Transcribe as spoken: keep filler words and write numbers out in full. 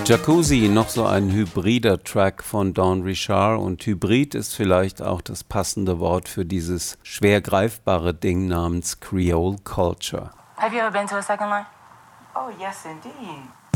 Jacuzzi, noch so ein hybrider Track von Dawn Richard, und Hybrid ist vielleicht auch das passende Wort für dieses schwer greifbare Ding namens Creole Culture. Have you ever been to a second line? Oh, yes, indeed.